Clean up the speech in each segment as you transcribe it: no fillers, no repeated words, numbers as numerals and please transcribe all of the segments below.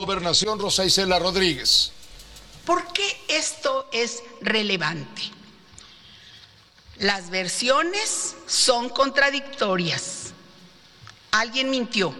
Gobernación, Rosa Isela Rodríguez. ¿Por qué esto es relevante? Las versiones son contradictorias. Alguien mintió.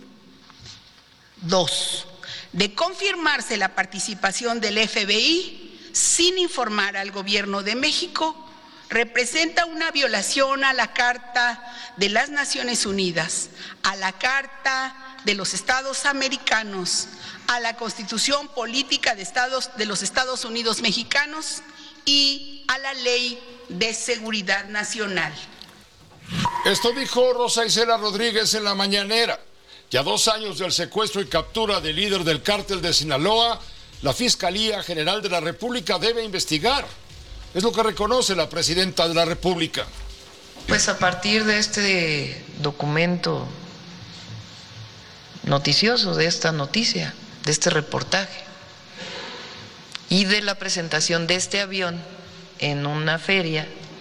2. De confirmarse la participación del FBI sin informar al Gobierno de México, representa una violación a la Carta de las Naciones Unidas, a la Carta de los Estados Americanos, a la Constitución Política de los Estados Unidos Mexicanos y a la Ley de Seguridad Nacional. Esto dijo Rosa Isela Rodríguez en la mañanera. Ya 2 años del secuestro y captura del líder del cártel de Sinaloa, la Fiscalía General de la República debe investigar. Es lo que reconoce la presidenta de la República. Pues a partir de este documento noticioso, de esta noticia, de este reportaje y de la presentación de este avión en una feria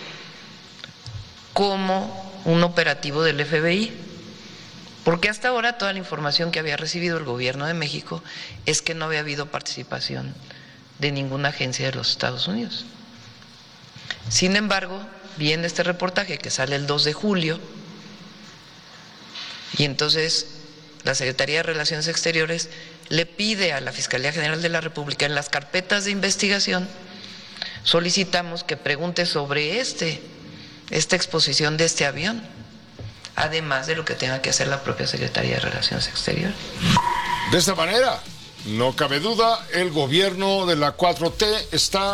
como un operativo del FBI, porque hasta ahora toda la información que había recibido el Gobierno de México es que no había habido participación de ninguna agencia de los Estados Unidos. Sin embargo, viene este reportaje que sale el 2 de julio y entonces la Secretaría de Relaciones Exteriores le pide a la Fiscalía General de la República en las carpetas de investigación, solicitamos que pregunte sobre esta exposición de este avión, además de lo que tenga que hacer la propia Secretaría de Relaciones Exteriores. De esta manera, no cabe duda, el gobierno de la 4T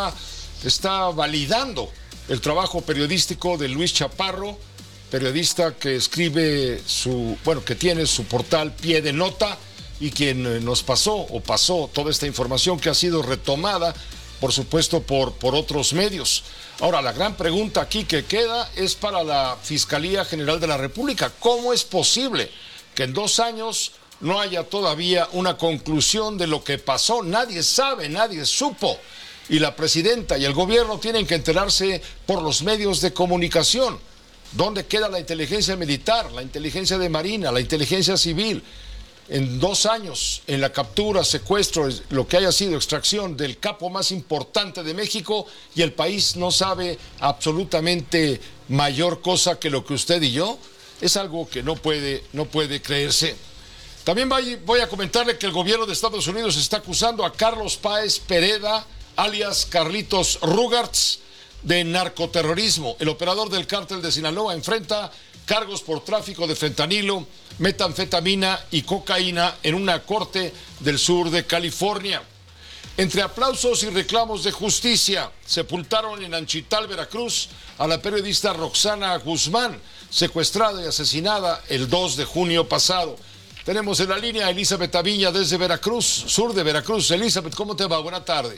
está validando el trabajo periodístico de Luis Chaparro, periodista que escribe que tiene su portal Pie de Nota y quien nos pasó toda esta información que ha sido retomada, por supuesto, por otros medios. Ahora, la gran pregunta aquí que queda es para la Fiscalía General de la República. ¿Cómo es posible que en 2 años no haya todavía una conclusión de lo que pasó? Nadie sabe, nadie supo. Y la presidenta y el gobierno tienen que enterarse por los medios de comunicación. ¿Dónde queda la inteligencia militar, la inteligencia de Marina, la inteligencia civil? En 2 años, en la captura, secuestro, lo que haya sido extracción del capo más importante de México, y el país no sabe absolutamente mayor cosa que lo que usted y yo, es algo que no puede creerse. También voy a comentarle que el gobierno de Estados Unidos está acusando a Carlos Páez Pereda, alias Carlitos Rugartz, de narcoterrorismo. El operador del cártel de Sinaloa enfrenta cargos por tráfico de fentanilo, metanfetamina y cocaína en una corte del sur de California. Entre aplausos y reclamos de justicia, sepultaron en Anchital, Veracruz, a la periodista Roxana Guzmán, secuestrada y asesinada el 2 de junio pasado. Tenemos en la línea a Elizabeth Aviña desde Veracruz, sur de Veracruz. Elizabeth, ¿cómo te va? Buena tarde.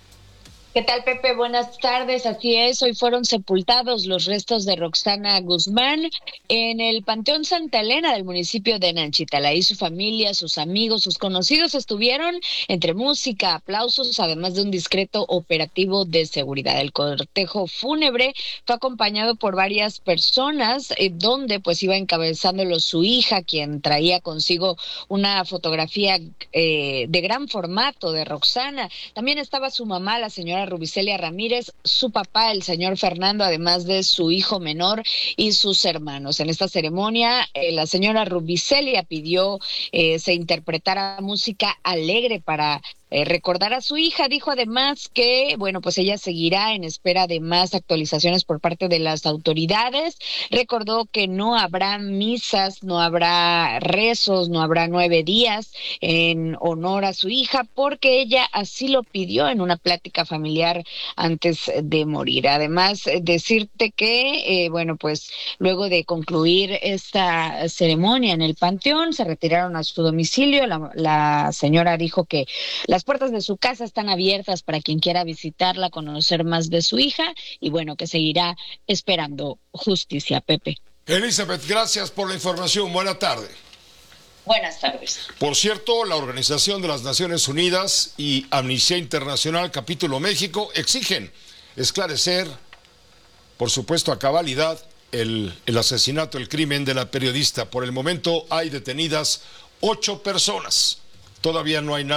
¿Qué tal, Pepe? Buenas tardes. Así es, hoy fueron sepultados los restos de Roxana Guzmán en el Panteón Santa Elena del municipio de Nanchital. Ahí su familia, sus amigos, sus conocidos estuvieron entre música, aplausos, además de un discreto operativo de seguridad. El cortejo fúnebre fue acompañado por varias personas, donde pues iba encabezándolo su hija, quien traía consigo una fotografía de gran formato de Roxana. También estaba su mamá, la señora Rubicelia Ramírez, su papá, el señor Fernando, además de su hijo menor y sus hermanos. En esta ceremonia, la señora Rubicelia pidió se interpretara música alegre para recordar a su hija. Dijo además que, bueno, pues ella seguirá en espera de más actualizaciones por parte de las autoridades. Recordó que no habrá misas, no habrá rezos, no habrá 9 días en honor a su hija, porque ella así lo pidió en una plática familiar antes de morir. Además, decirte que, bueno, pues luego de concluir esta ceremonia en el panteón, se retiraron a su domicilio. La señora dijo que las puertas de su casa están abiertas para quien quiera visitarla, conocer más de su hija, y bueno, que seguirá esperando justicia, Pepe. Elizabeth, gracias por la información. Buena tarde. Buenas tardes. Por cierto, la Organización de las Naciones Unidas y Amnistía Internacional, capítulo México, exigen esclarecer, por supuesto a cabalidad, el asesinato, el crimen de la periodista. Por el momento hay detenidas 8 personas. Todavía no hay nada.